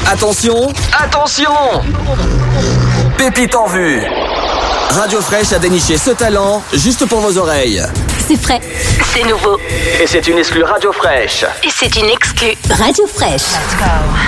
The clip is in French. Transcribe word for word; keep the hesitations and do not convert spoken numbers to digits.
Attention, attention! Pépite en vue. Radio Fraîche a déniché ce talent juste pour vos oreilles. C'est frais, c'est nouveau. Et c'est une exclue Radio Fraîche. Et c'est une exclue Radio Fraîche. Let's go.